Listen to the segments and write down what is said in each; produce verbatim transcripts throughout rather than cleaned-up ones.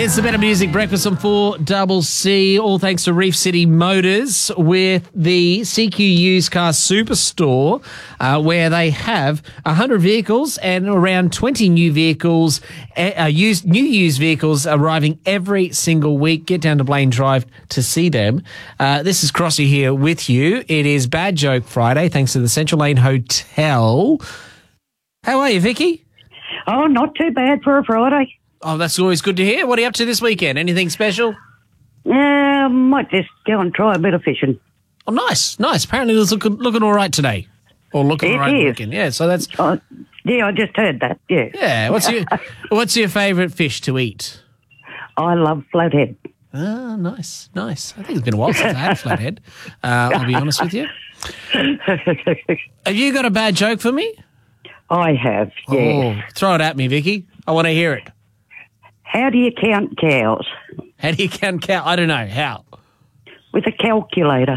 It's the Better Music Breakfast on four C C, all thanks to Reef City Motors with the C Q Used Car Superstore, uh, where they have one hundred vehicles and around twenty new vehicles, uh, used new used vehicles arriving every single week. Get down to Blaine Drive to see them. Uh, this is Crossy here with you. It is Bad Joke Friday, thanks to the Central Lane Hotel. How are you, Vicky? Oh, not too bad for a Friday. Oh, that's always good to hear. What are you up to this weekend? Anything special? Yeah, might just go and try a bit of fishing. Oh, nice, nice. Apparently it's looking, looking all right today. Or looking It all right is. weekend. Yeah, so that's... Uh, yeah, I just heard that, yeah. Yeah, what's your what's your favourite fish to eat? I love flathead. Ah, nice, nice. I think it's been a while since I had a flathead, uh, I'll be honest with you. Have you got a bad joke for me? I have, yeah. Oh, throw it at me, Vicky. I want to hear it. How do you count cows? How do you count cow? I don't know. How? With a calculator.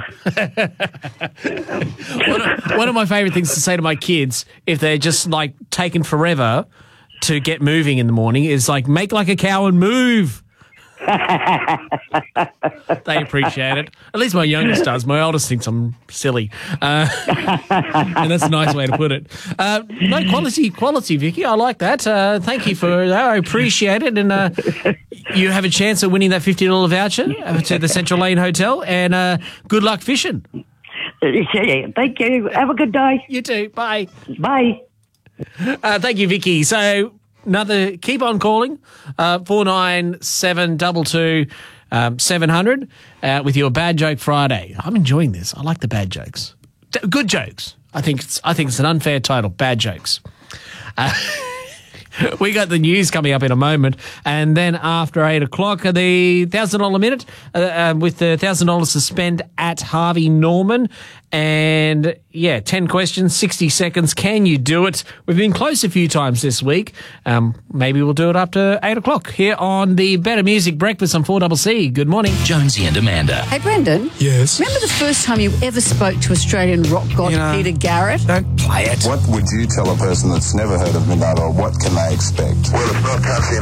one, of, one of my favourite things to say to my kids, if they're just, like, taking forever to get moving in the morning, is, like, make like a cow and move. They appreciate it. At least my youngest does. My oldest thinks I'm silly. Uh, and that's a nice way to put it. Uh, no, quality, quality, Vicky. I like that. Uh, thank you for that. I appreciate it. And uh, you have a chance of winning that fifty dollars voucher to the Central Lane Hotel. And uh, good luck fishing. Yeah, thank you. Have a good day. You too. Bye. Bye. Uh, thank you, Vicky. So... Another, keep on calling, uh, four nine seven two two um, seven hundred uh, with your Bad Joke Friday. I'm enjoying this. I like the bad jokes. D- good jokes. I think it's, I think it's an unfair title, Bad Jokes. Uh, we got the news coming up in a moment, and then after eight o'clock, the one thousand dollars minute uh, uh, with the one thousand dollars to spend at Harvey Norman. And, yeah, ten questions, sixty seconds. Can you do it? We've been close a few times this week. Um, maybe we'll do it up to eight o'clock here on the Better Music Breakfast on four C C. Good morning. Jonesy and Amanda. Hey, Brendan. Yes? Remember the first time you ever spoke to Australian rock god You know, Peter Garrett? Don't play it. What would you tell a person that's never heard of Midnight Oil? What can they expect? Well, it's not country in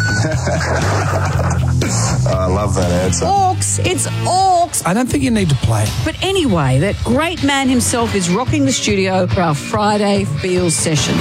Western. I love that answer. Orcs. It's orcs. I don't think you need to play it. But anyway, that great man himself is rocking the studio for our Friday Feels session.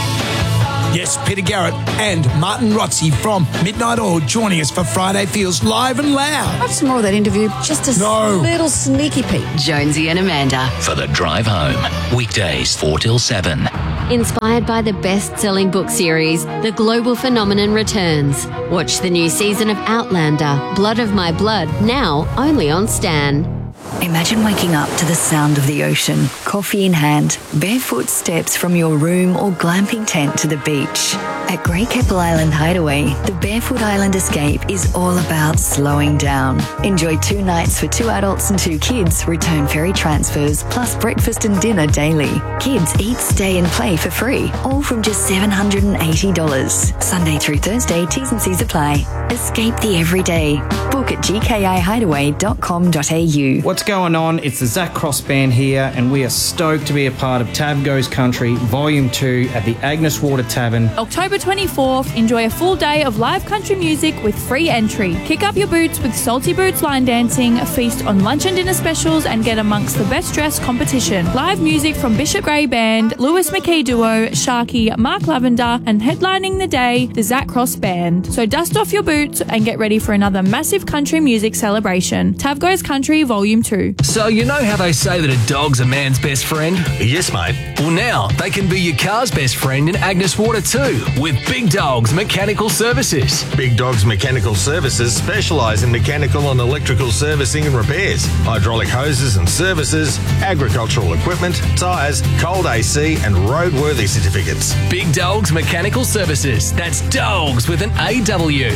Yes, Peter Garrett and Martin Rotzi from Midnight Oil joining us for Friday Feels live and loud. Watch some more of that interview. Just a No. little sneaky peek. Jonesy and Amanda. For the drive home. Weekdays four till seven. Inspired by the best-selling book series, The Global Phenomenon returns. Watch the new season of Outlander, Blood of My Blood, now only on Stan. Imagine waking up to the sound of the ocean, coffee in hand, barefoot steps from your room or glamping tent to the beach. At Great Keppel Island Hideaway, the Barefoot Island Escape is all about slowing down. Enjoy two nights for two adults and two kids, return ferry transfers, plus breakfast and dinner daily. Kids eat, stay and play for free, all from just seven hundred eighty dollars. Sunday through Thursday, T's and C's apply. Escape the everyday. Book at g k i hideaway dot com dot a u. What's going on? It's the Zach Cross Band here, and we are stoked to be a part of Tab Goes Country Volume two at the Agnes Water Tavern. October twenty-fourth, enjoy a full day of live country music with free entry. Kick up your boots with Salty Boots line dancing, feast on lunch and dinner specials, and get amongst the best dressed competition. Live music from Bishop Gray Band, Lewis McKee Duo, Sharky, Mark Lavender, and headlining the day, the Zach Cross Band. So dust off your boots and get ready for another massive country music celebration. Tab Goes Country Volume two. So you know how they say that a dog's a man's best friend? Yes, mate. Well, now they can be your car's best friend in Agnes Water too, with Big Dogs Mechanical Services. Big Dogs Mechanical Services specialise in mechanical and electrical servicing and repairs, hydraulic hoses and services, agricultural equipment, tyres, cold A C and roadworthy certificates. Big Dogs Mechanical Services. That's dogs with an A W.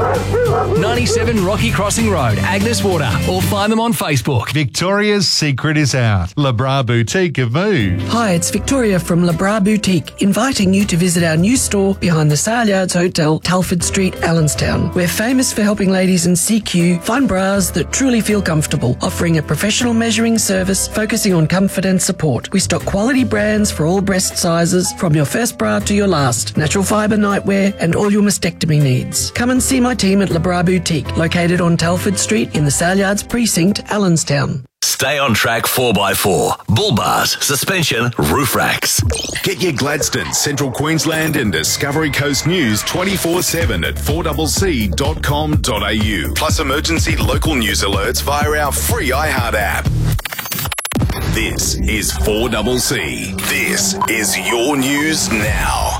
ninety-seven Rocky Crossing Road, Agnes Water, or find them on Facebook. Victoria's secret is out. La Bra Boutique have moved. Hi, it's Victoria from La Bra Boutique, inviting you to visit our new store behind the Saleyards Hotel, Telford Street, Allenstown. We're famous for helping ladies in C Q find bras that truly feel comfortable, offering a professional measuring service focusing on comfort and support. We stock quality brands for all breast sizes, from your first bra to your last, natural fibre nightwear and all your mastectomy needs. Come and see my team at LeBras Boutique, located on Telford Street in the Saleyards Precinct, Allenstown. Stay on track four by four. Bull bars, suspension, roof racks. Get your Gladstone, Central Queensland and Discovery Coast news twenty-four seven at four c c dot com dot a u. Plus emergency local news alerts via our free iHeart app. This is four C C. This is your news now.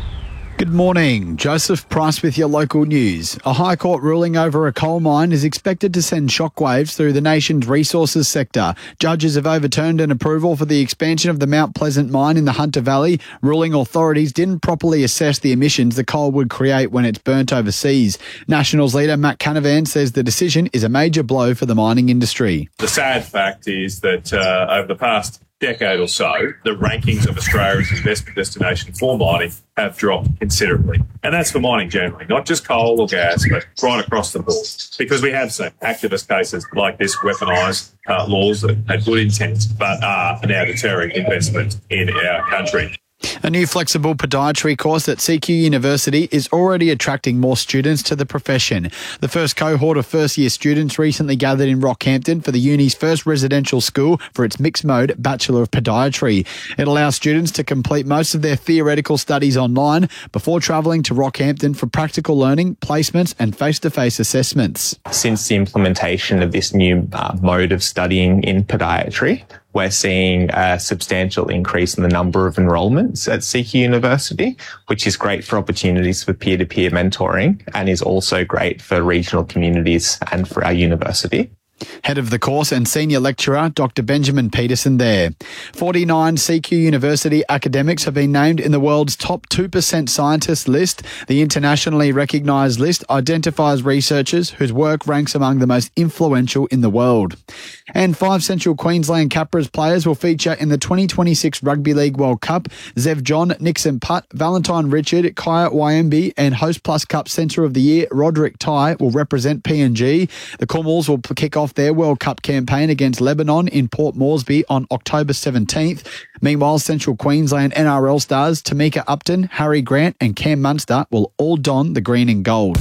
Good morning. Joseph Price with your local news. A High Court ruling over a coal mine is expected to send shockwaves through the nation's resources sector. Judges have overturned an approval for the expansion of the Mount Pleasant mine in the Hunter Valley, ruling authorities didn't properly assess the emissions the coal would create when it's burnt overseas. Nationals leader Matt Canavan says the decision is a major blow for the mining industry. The sad fact is that uh, over the past decade or so, the rankings of Australia as an investment destination for mining have dropped considerably. And that's for mining generally, not just coal or gas, but right across the board. Because we have seen activist cases like this weaponise uh, laws that had good intent but are now deterring investment in our country. A new flexible podiatry course at C Q University is already attracting more students to the profession. The first cohort of first-year students recently gathered in Rockhampton for the uni's first residential school for its mixed-mode Bachelor of Podiatry. It allows students to complete most of their theoretical studies online before travelling to Rockhampton for practical learning, placements and face-to-face assessments. Since the implementation of this new uh, mode of studying in podiatry, we're seeing a substantial increase in the number of enrolments at C Q University, which is great for opportunities for peer-to-peer mentoring and is also great for regional communities and for our university. Head of the course and senior lecturer, Doctor Benjamin Peterson there. forty-nine C Q University academics have been named in the world's top two percent scientists list. The internationally recognised list identifies researchers whose work ranks among the most influential in the world. And five Central Queensland Capras players will feature in the twenty twenty-six Rugby League World Cup. Zev John, Nixon Putt, Valentine Richard, Kaya Wyembi and Host Plus Cup Centre of the Year, Roderick Tai, will represent P N G. The Cornwalls will kick off their World Cup campaign against Lebanon in Port Moresby on October seventeenth. Meanwhile, Central Queensland N R L stars Tamika Upton, Harry Grant and Cam Munster will all don the green and gold.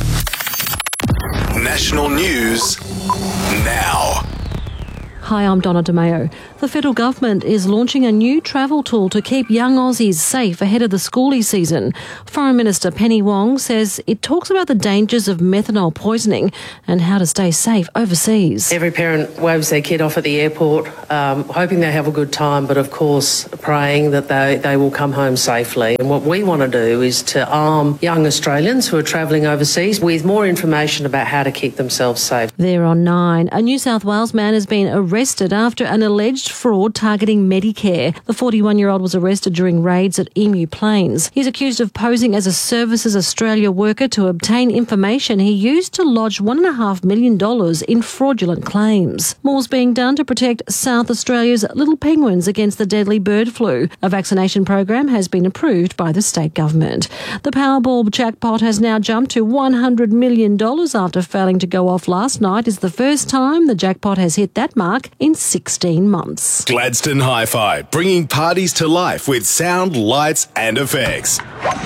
National news now. Hi, I'm Donna DeMeo. The federal government is launching a new travel tool to keep young Aussies safe ahead of the schoolie season. Foreign Minister Penny Wong says it talks about the dangers of methanol poisoning and how to stay safe overseas. Every parent waves their kid off at the airport, um, hoping they have a good time, but of course praying that they, they will come home safely. And what we want to do is to arm young Australians who are travelling overseas with more information about how to keep themselves safe. There on nine. A New South Wales man has been arrested arrested after an alleged fraud targeting Medicare. The forty-one-year-old was arrested during raids at Emu Plains. He's accused of posing as a Services Australia worker to obtain information he used to lodge one point five million dollars in fraudulent claims. More's being done to protect South Australia's little penguins against the deadly bird flu. A vaccination program has been approved by the state government. The Powerball jackpot has now jumped to one hundred million dollars after failing to go off last night. It's the first time the jackpot has hit that mark in sixteen months. Gladstone Hi-Fi, bringing parties to life with sound, lights and effects.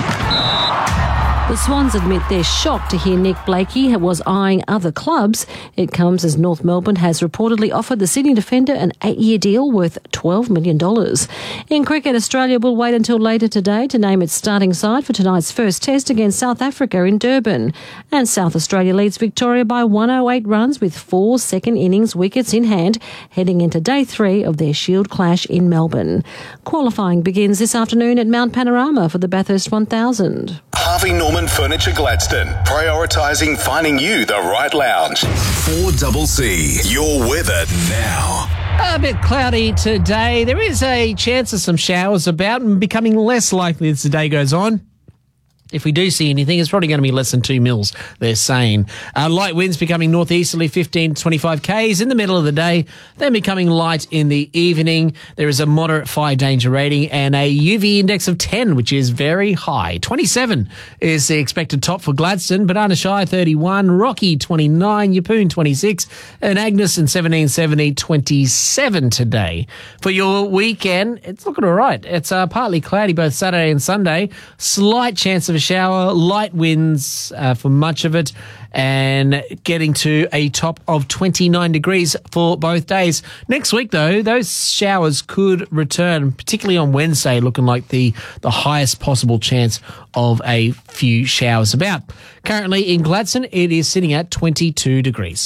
The Swans admit they're shocked to hear Nick Blakey was eyeing other clubs. It comes as North Melbourne has reportedly offered the Sydney defender an eight-year deal worth twelve million dollars. In cricket, Australia will wait until later today to name its starting side for tonight's first test against South Africa in Durban. And South Australia leads Victoria by one hundred eight runs with four second innings wickets in hand, heading into day three of their Shield clash in Melbourne. Qualifying begins this afternoon at Mount Panorama for the Bathurst one thousand. Harvey Norman Furniture Gladstone, prioritising finding you the right lounge. four C C, your weather now. A bit cloudy today. There is a chance of some showers about and becoming less likely as the day goes on. If we do see anything, it's probably going to be less than two mils, they're saying. Uh, light winds becoming northeasterly fifteen to twenty-five kays in the middle of the day, then becoming light in the evening. There is a moderate fire danger rating and a U V index of ten, which is very high. twenty-seven is the expected top for Gladstone, Banana Shire thirty-one, Rocky twenty-nine, Yeppoon twenty-six, and Agnes and seventeen seventy, twenty-seven today. For your weekend, it's looking all right. It's uh, partly cloudy both Saturday and Sunday. Slight chance of a shower, light winds uh, for much of it, and getting to a top of twenty-nine degrees for both days. Next week, though, those showers could return, particularly on Wednesday, looking like the, the highest possible chance of a few showers about. Currently in Gladstone, it is sitting at twenty-two degrees.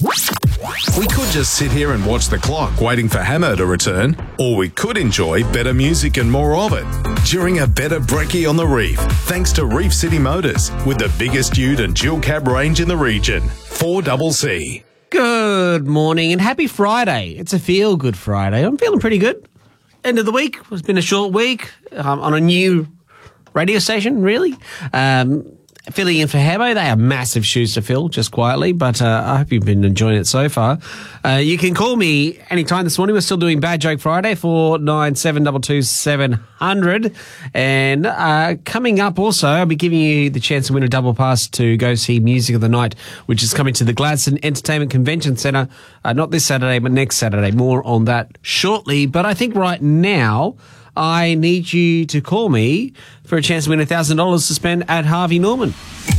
We could just sit here and watch the clock waiting for Hamo to return, or we could enjoy better music and more of it during a better brekkie on the Reef, thanks to Reef City Motors, with the biggest ute and dual cab range in the region. four C C. Good morning and happy Friday. It's a feel-good Friday. I'm feeling pretty good. End of the week. It's been a short week um, on a new radio station, really. Um, filling in for Hamo. They are massive shoes to fill, just quietly, but uh, I hope you've been enjoying it so far. Uh, you can call me anytime this morning. We're still doing Bad Joke Friday, four nine seven two two seven hundred. And uh, coming up also, I'll be giving you the chance to win a double pass to go see Music of the Night, which is coming to the Gladstone Entertainment Convention Centre, uh, not this Saturday, but next Saturday. More on that shortly. But I think right now, I need you to call me for a chance to win one thousand dollars to spend at Harvey Norman.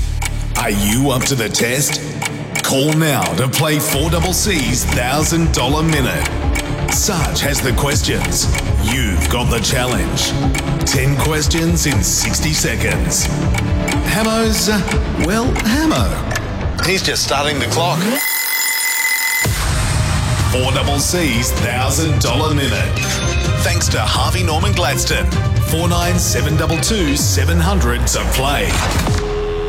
Are you up to the test? Call now to play four C C's one thousand dollars Minute. Sarge has the questions. You've got the challenge. ten questions in sixty seconds. Hamo's, uh, well, Hamo. He's just starting the clock. four C C's one thousand dollars Minute. Thanks to Harvey Norman Gladstone. four nine seven two two seven hundred to play.